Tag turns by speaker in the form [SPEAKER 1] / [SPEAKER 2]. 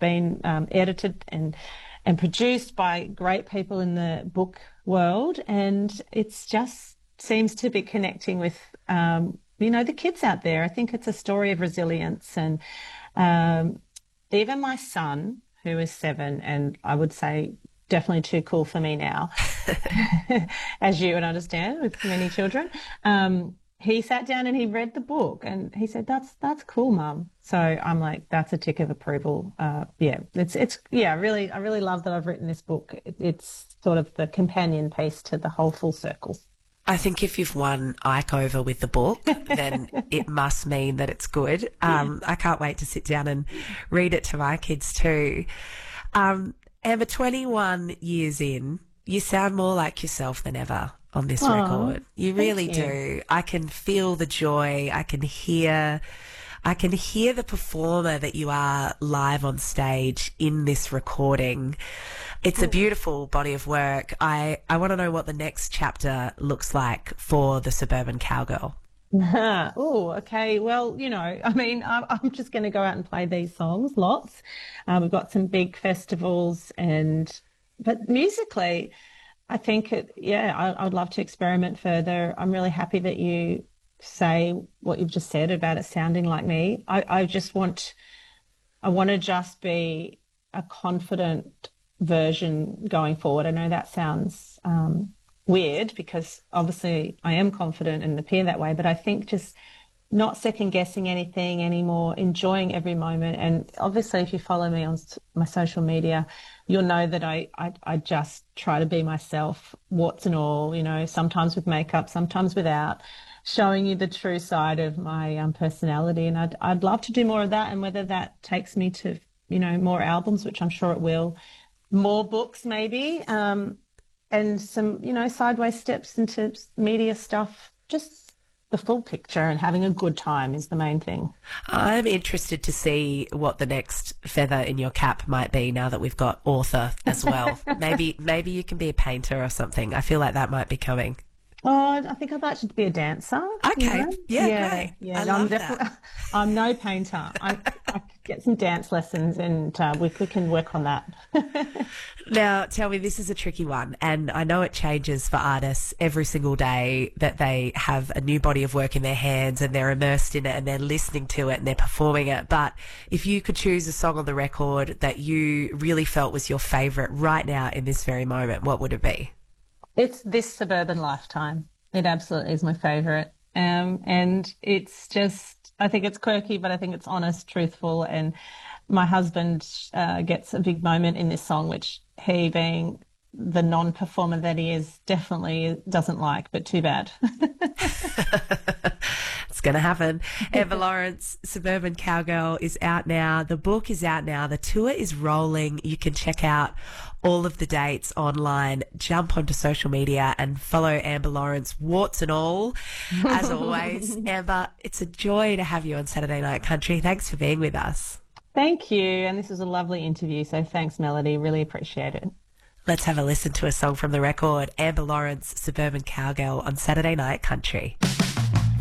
[SPEAKER 1] been edited and produced by great people in the book world, and it's just seems to be connecting with the kids out there. I think it's a story of resilience, and even my son, who is 7, and I would say definitely too cool for me now, as you would understand with many children. He sat down and he read the book and he said, "That's cool, Mum." So I'm like, that's a tick of approval. I really love that I've written this book. It's sort of the companion piece to the whole full circle.
[SPEAKER 2] I think if you've won Ike over with the book, then it must mean that it's good. I can't wait to sit down and read it to my kids too. Amber, 21 years in, you sound more like yourself than ever on this record. You really do. I can feel the joy. I can hear the performer that you are live on stage in this recording. It's a beautiful body of work. I want to know what the next chapter looks like for the Suburban Cowgirl.
[SPEAKER 1] Oh, okay. Well, I'm just going to go out and play these songs lots. We've got some big festivals, but musically, I think I'd love to experiment further. I'm really happy that you say what you've just said about it sounding like me. I want to just be a confident version going forward. I know that sounds weird because obviously I am confident and appear that way, but I think just not second guessing anything anymore, enjoying every moment. And obviously if you follow me on my social media, you'll know that I just try to be myself, warts and all, sometimes with makeup, sometimes without, showing you the true side of my personality. And I'd love to do more of that. And whether that takes me to, more albums, which I'm sure it will, more books maybe, and some, sideways steps into media stuff, just the full picture and having a good time is the main thing.
[SPEAKER 2] I'm interested to see what the next feather in your cap might be now that we've got author as well. Maybe you can be a painter or something. I feel like that might be coming.
[SPEAKER 1] Oh, I think I'd like to be a dancer.
[SPEAKER 2] Okay. Yeah, great.
[SPEAKER 1] Yeah.
[SPEAKER 2] I love that.
[SPEAKER 1] I'm no painter. I could get some dance lessons and we can work on that.
[SPEAKER 2] Now, tell me, this is a tricky one, and I know it changes for artists every single day that they have a new body of work in their hands and they're immersed in it and they're listening to it and they're performing it. But if you could choose a song on the record that you really felt was your favourite right now in this very moment, what would it be?
[SPEAKER 1] It's This Suburban Lifetime. It absolutely is my favourite. And it's just, I think it's quirky, but I think it's honest, truthful. And my husband gets a big moment in this song, which he, being the non-performer that he is, definitely doesn't like, but too bad.
[SPEAKER 2] It's going to happen. Amber Lawrence, Suburban Cowgirl is out now. The book is out now. The tour is rolling. You can check out all of the dates online. Jump onto social media and follow Amber Lawrence, warts and all. As always, Amber, it's a joy to have you on Saturday Night Country. Thanks for being with us.
[SPEAKER 1] Thank you. And this was a lovely interview. So thanks, Melody. Really appreciate it.
[SPEAKER 2] Let's have a listen to a song from the record. Amber Lawrence, Suburban Cowgirl on Saturday Night Country.